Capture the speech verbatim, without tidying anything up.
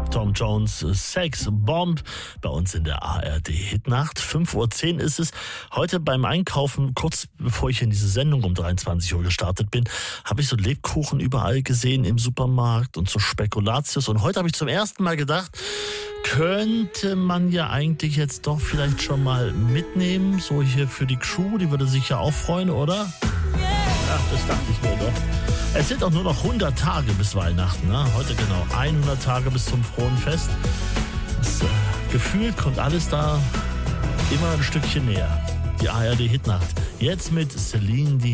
Tom Jones, Sex Bomb, bei uns in der A R D-Hitnacht. fünf Uhr zehn ist es. Heute beim Einkaufen, kurz bevor ich in diese Sendung um dreiundzwanzig Uhr gestartet bin, habe ich so Lebkuchen überall gesehen im Supermarkt und so Spekulatius. Und heute habe ich zum ersten Mal gedacht, könnte man ja eigentlich jetzt doch vielleicht schon mal mitnehmen, so hier für die Crew, die würde sich ja auch freuen, oder? Ach, das dachte ich mir doch. Es sind auch nur noch hundert Tage bis Weihnachten, ne? Heute genau hundert Tage bis zum frohen Fest. Das, äh, gefühlt kommt alles da immer ein Stückchen näher. Die A R D-Hitnacht. Jetzt mit Celine Dion.